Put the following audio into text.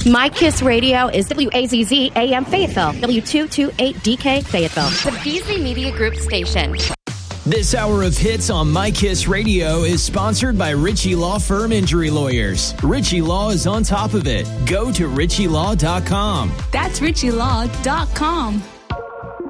My Kiss Radio is WAZZ AM Fayetteville, W228DK Fayetteville, the Beasley Media Group station. This hour of hits on My Kiss Radio is sponsored by Ritchie Law Firm Injury Lawyers. Ritchie Law is on top of it. Go to ritchielaw.com. That's ritchielaw.com.